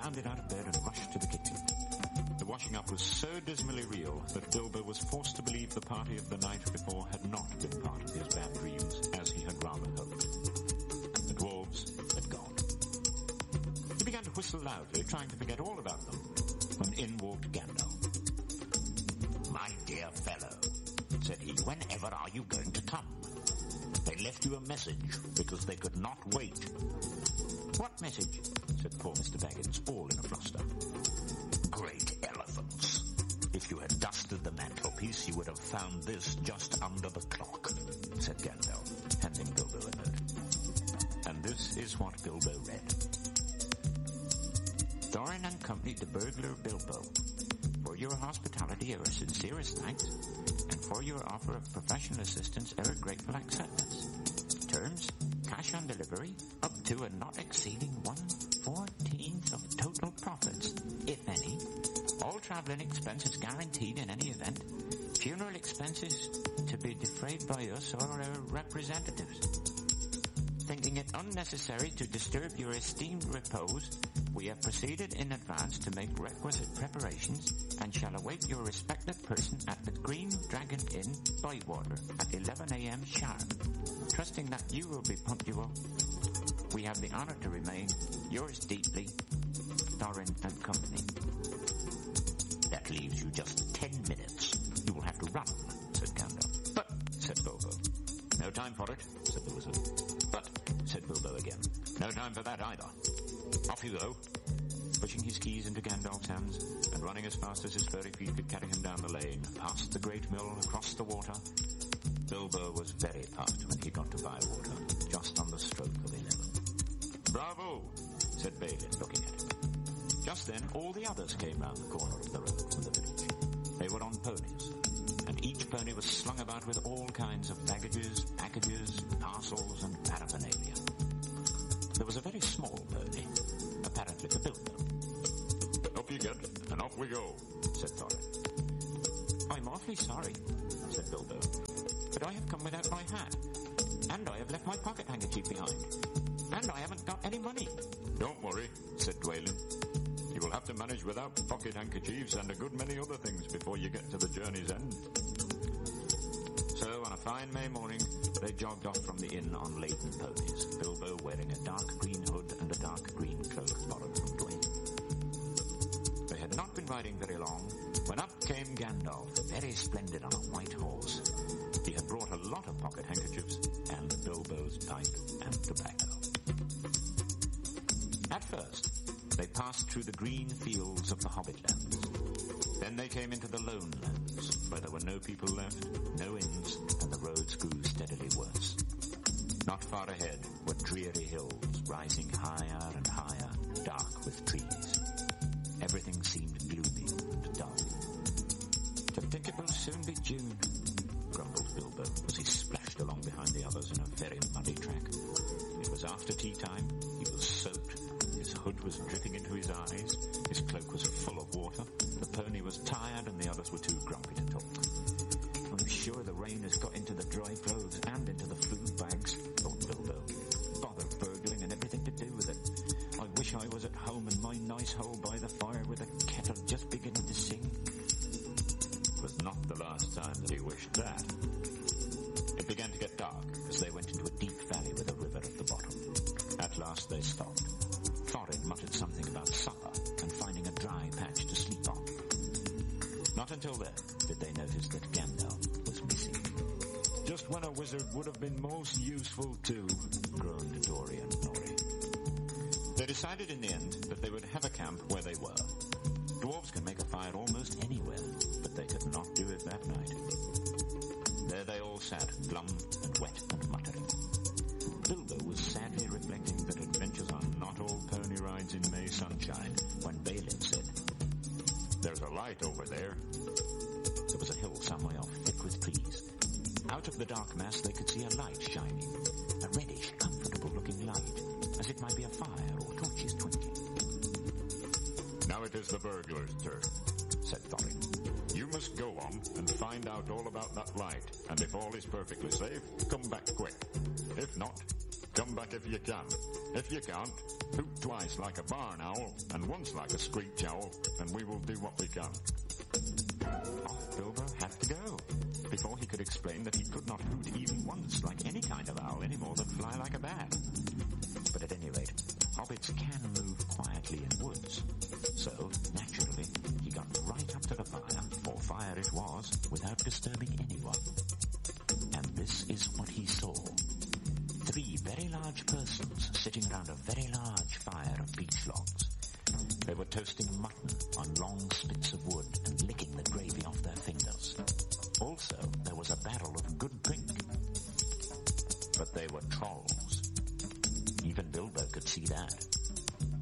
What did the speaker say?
bounded out of bed and rushed to the kitchen. The washing up was so dismally real that Bilbo was forced to believe the party of the night before had not been part of his bad dreams, as he had rather hoped. The dwarves had gone. He began to whistle loudly, trying to forget all about them, when in walked Gandalf. "My dear fellow," said he, "whenever are you going to come? They left you a message because they could not wait." "What message?" said poor Mr. Baggins, all in a fluster. "Great elephants. If you had dusted the mantelpiece, you would have found this just under the clock," said Gandalf, handing Bilbo a note. And this is what Bilbo read. "Thorin and Company to Burglar Bilbo. For your hospitality, our sincerest thanks, and for your offer of professional assistance, our grateful acceptance. Terms, cash on delivery, up to and not exceeding 1/14 of total profits, if any. All travelling expenses guaranteed in any event. Funeral expenses to be defrayed by us or our representatives. Thinking it unnecessary to disturb your esteemed repose, we have proceeded in advance to make requisite preparations and shall await your respected person at the Green Dragon Inn, Bywater, at 11 a.m. sharp. Trusting that you will be punctual, we have the honour to remain yours deeply, Thorin and Company." "That leaves you just 10 minutes. You will have to run," said Gandalf. "But," said Bilbo. "No time for it," said the wizard. "But," said Bilbo again, "no time for that either. Off you go." Pushing his keys into Gandalf's hands and running as fast as his furry feet could carry him down the lane, past the great mill, across the water. Bilbo was very puffed when he got to Bywater, just on the stroke of 11. "Bravo," said Balin, looking at him. Just then, all the others came round the corner of the road from the village. They were on ponies, and each pony was slung about with all kinds of baggages, packages, parcels, and paraphernalia. There was a very small pony, apparently for Bilbo. "Up you get, and off we go," said Thorin. "I'm awfully sorry," said Bilbo, "but I have come without my hat, and I have left my pocket handkerchief behind, and I haven't got any money." "Don't worry," said Dwalin. "You will have to manage without pocket handkerchiefs and a good many other things before you get to the journey's end." So on a fine May morning, they jogged off from the inn on laden ponies, Bilbo wearing a dark green hood and a dark green cloak borrowed from Dwayne. They had not been riding very long when up came Gandalf, very splendid on a white horse. He had brought a lot of pocket handkerchiefs and Bilbo's pipe and tobacco. At first, they passed through the green fields of the Hobbitlands. Then they came into the Lone Lands, where there were no people left, no inns, and the roads grew steadily worse. Not far ahead were dreary hills, rising higher and higher, dark with trees. Everything seemed gloomy and dull. "To think it will soon be June," grumbled Bilbo as he splashed along behind the others in a very muddy track. It was after tea time. He was soaked. His hood was dripping into his eyes. His cloak was full of water. The pony was tired and the others were too grumpy to talk. "I'm sure the rain has got into the dry clothes and into the food bags," thought Bilbo. "Bother burgling and everything to do with it. I wish I was at home in my nice hole by the fire with a kettle just beginning to sing." It was not the last time that he wished that. It began to get dark as they went into a deep valley with a river at the bottom. At last they stopped. Thorin muttered something about supper and finding a dry patch to sleep on. Not until then did they notice that Gandalf was missing. "Just when a wizard would have been most useful too," groaned Dori and Nori. They decided in the end that they would have a camp where they were. Dwarves can make a fire almost anywhere, but they could not do it that night. There they all sat, glum and wet and muttering. Bilbo was sadly reflecting that adventures are not all pony rides in May sunshine when Balin said, "There's a light over there." There was a hill some way off, thick with trees. Out of the dark mass they could see a light shining, a reddish, comfortable-looking light, as it might be a fire or torches twinkling. "Now it is the burglar's turn," said Thorin. "You must go on and find out all about that light, and if all is perfectly safe, come back quick. If not, Come back if you can. If you can't, hoot twice like a barn owl and once like a screech owl, and we will do what we can. Off Bilbo had to go, before he could explain that he could not hoot even once like any kind of owl any more than fly like a bat. But at any rate, hobbits can move quietly in woods, so naturally he got right up to the fire, for fire it was, without disturbing anyone. And this is what he saw. 3 very large persons sitting around a very large fire of beech logs. They were toasting mutton on long spits of wood and licking the gravy off their fingers. Also, there was a barrel of good drink. But they were trolls. Even Bilbo could see that.